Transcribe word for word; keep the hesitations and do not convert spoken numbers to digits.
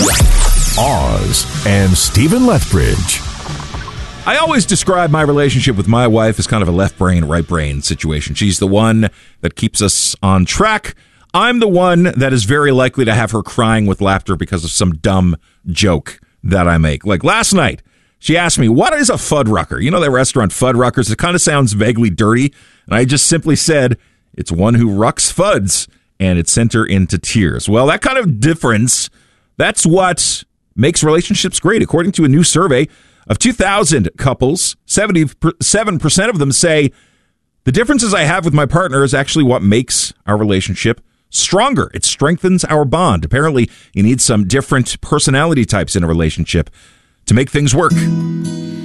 Oz and Stephen Lethbridge. I always describe my relationship with my wife as kind of a left brain, right brain situation. She's the one that keeps us on track. I'm the one that is very likely to have her crying with laughter because of some dumb joke that I make. Like last night, she asked me, what is a Fuddrucker? You know that restaurant Fuddruckers? It kind of sounds vaguely dirty. And I just simply said, it's one who rucks fuds, and it sent her into tears. Well, that kind of difference, that's what makes relationships great. According to a new survey of two thousand couples, seventy-seven percent of them say the differences I have with my partner is actually what makes our relationship stronger. It strengthens our bond. Apparently, you need some different personality types in a relationship to make things work.